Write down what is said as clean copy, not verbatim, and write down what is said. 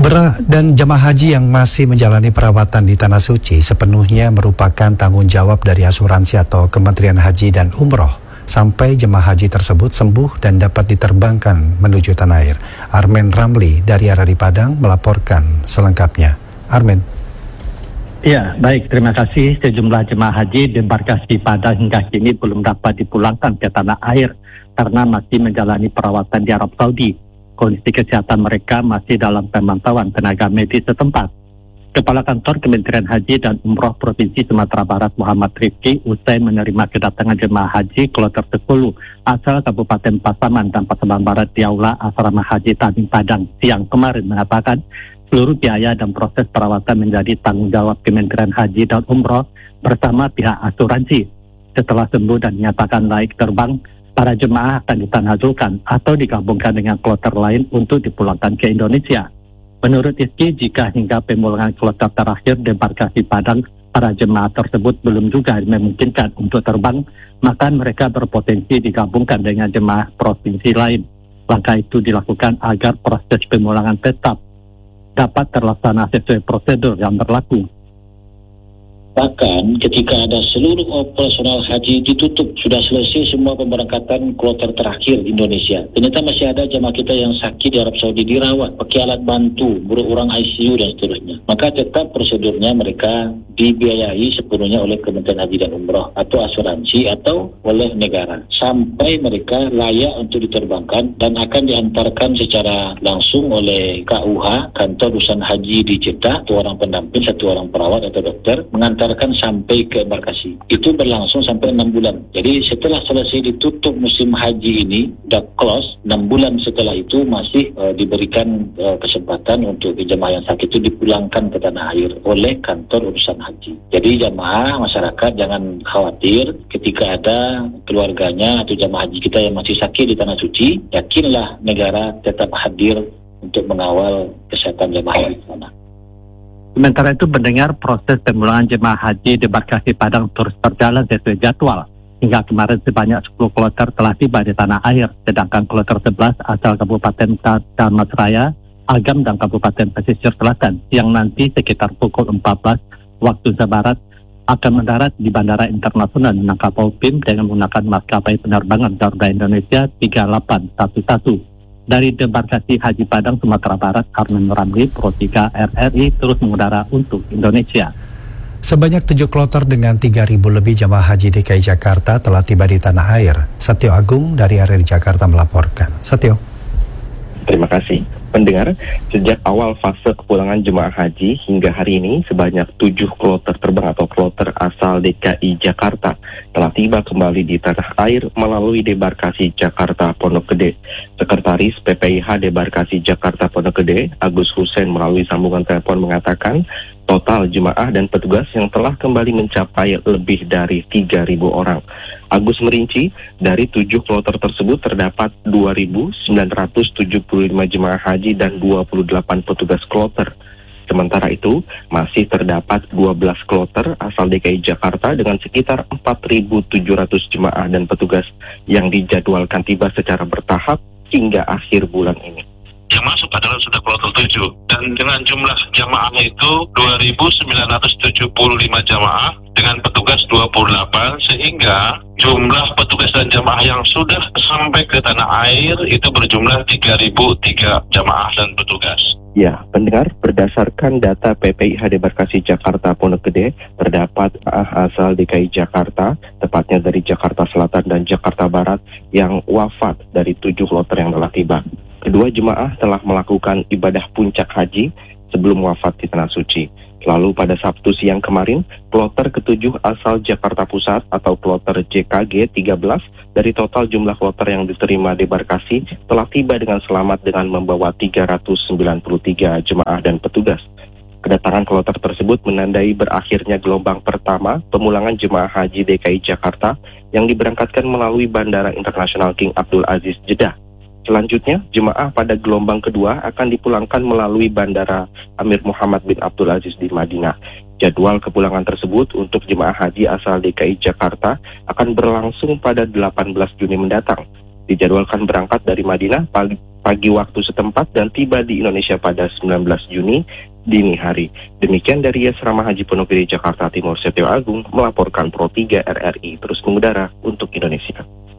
Dan jemaah haji yang masih menjalani perawatan di Tanah Suci sepenuhnya merupakan tanggung jawab dari asuransi atau Kementerian Haji dan Umroh sampai jemaah haji tersebut sembuh dan dapat diterbangkan menuju tanah air. Armen Ramli dari RRI Padang melaporkan selengkapnya. Armen. Ya, baik. Terima kasih. Sejumlah jemaah haji di embarkasi Padang hingga kini belum dapat dipulangkan ke tanah air karena masih menjalani perawatan di Arab Saudi. Kondisi kesehatan mereka masih dalam pemantauan tenaga medis setempat. Kepala Kantor Kementerian Haji dan Umroh Provinsi Sumatera Barat Muhammad Rifki usai menerima kedatangan jemaah haji kloter 10 asal Kabupaten Pasaman dan Pasaman Barat di Aula Asrama Haji Tanjung Padang siang kemarin mengatakan seluruh biaya dan proses perawatan menjadi tanggung jawab Kementerian Haji dan Umroh bersama pihak asuransi. Setelah sembuh dan dinyatakan layak terbang, para jemaah akan ditanazulkan atau digabungkan dengan kloter lain untuk dipulangkan ke Indonesia. Menurut Rizky, jika hingga pemulangan kloter terakhir di embarkasi Padang, para jemaah tersebut belum juga memungkinkan untuk terbang, maka mereka berpotensi digabungkan dengan jemaah provinsi lain. Langkah itu dilakukan agar proses pemulangan tetap dapat terlaksana sesuai prosedur yang berlaku. Bahkan ketika ada seluruh operasional haji ditutup, sudah selesai semua pemberangkatan kloter terakhir di Indonesia. Ternyata masih ada jemaah kita yang sakit di Arab Saudi, dirawat, pakai alat bantu, orang ICU dan seterusnya. Maka tetap prosedurnya mereka dibiayai sepenuhnya oleh Kementerian Haji dan Umroh atau asuransi atau oleh negara. Sampai mereka layak untuk diterbangkan dan akan diantarkan secara langsung oleh KUH, Kantor Urusan Haji di Jeddah, satu orang pendamping, satu orang perawat atau dokter, mengantarkan sampai ke embarkasi. Itu berlangsung sampai 6 bulan. Jadi setelah selesai ditutup musim haji ini, dah close, 6 bulan setelah itu masih diberikan kesempatan untuk jemaah yang sakit itu dipulangkan ke tanah air oleh Kantor Urusan Haji. Jadi jemaah masyarakat jangan khawatir ketika ada keluarganya atau jemaah haji kita yang masih sakit di Tanah Suci, yakinlah negara tetap hadir untuk mengawal kesehatan jemaah di sana. Sementara itu mendengar proses pemulangan jemaah haji di embarkasi Padang terus berjalan sesuai jadwal. Hingga kemarin sebanyak 10 kloter telah tiba di tanah air, sedangkan kloter 11 asal Kabupaten Dharmasraya, Agam dan Kabupaten Pesisir Selatan yang nanti sekitar pukul 14 waktu Indonesia Barat akan mendarat di Bandara Internasional Minangkabau PIM dengan menggunakan maskapai penerbangan Garuda Indonesia 3811. Dari embarkasi Haji Padang, Sumatera Barat, Armen Ramli, Pro 3 RRI terus mengudara untuk Indonesia. Sebanyak 7 kloter dengan 3.000 lebih jemaah haji DKI Jakarta telah tiba di tanah air. Satyo Agung dari RRI Jakarta melaporkan. Satyo. Terima kasih. Pendengar, sejak awal fase kepulangan jemaah haji hingga hari ini, sebanyak 7 kloter terbang atau kloter asal DKI Jakarta telah tiba kembali di tanah air melalui debarkasi Jakarta Pondok Gede. Sekretaris PPIH Debarkasi Jakarta Pondok Gede, Agus Hussein melalui sambungan telepon mengatakan, total jemaah dan petugas yang telah kembali mencapai lebih dari 3.000 orang. Agus merinci, dari 7 kloter tersebut terdapat 2.975 jemaah haji dan 28 petugas kloter. Sementara itu, masih terdapat 12 kloter asal DKI Jakarta dengan sekitar 4.700 jemaah dan petugas yang dijadwalkan tiba secara bertahap hingga akhir bulan ini. Yang masuk adalah sudah kloter 7 dan dengan jumlah jamaah itu 2.975 jamaah dengan petugas 28 sehingga jumlah petugas dan jamaah yang sudah sampai ke tanah air itu berjumlah 3.003 jamaah dan petugas. Ya, pendengar, berdasarkan data PPIH Debarkasi Jakarta Pondok Gede, terdapat asal DKI Jakarta, tepatnya dari Jakarta Selatan dan Jakarta Barat, yang wafat dari 7 kloter yang telah tiba. Kedua jemaah telah melakukan ibadah puncak haji sebelum wafat di Tanah Suci. Lalu pada Sabtu siang kemarin, kloter ke-7 asal Jakarta Pusat atau kloter JKG 13 dari total jumlah kloter yang diterima debarkasi telah tiba dengan selamat dengan membawa 393 jemaah dan petugas. Kedatangan kloter tersebut menandai berakhirnya gelombang pertama pemulangan jemaah haji DKI Jakarta yang diberangkatkan melalui Bandara Internasional King Abdul Aziz Jeddah. Selanjutnya, jemaah pada gelombang kedua akan dipulangkan melalui Bandara Amir Muhammad bin Abdul Aziz di Madinah. Jadwal kepulangan tersebut untuk jemaah haji asal DKI Jakarta akan berlangsung pada 18 Juni mendatang. Dijadwalkan berangkat dari Madinah pagi waktu setempat dan tiba di Indonesia pada 19 Juni dini hari. Demikian dari Asrama Haji Pondok Gede Jakarta Timur, Setio Agung melaporkan Pro 3 RRI terus mengudara untuk Indonesia.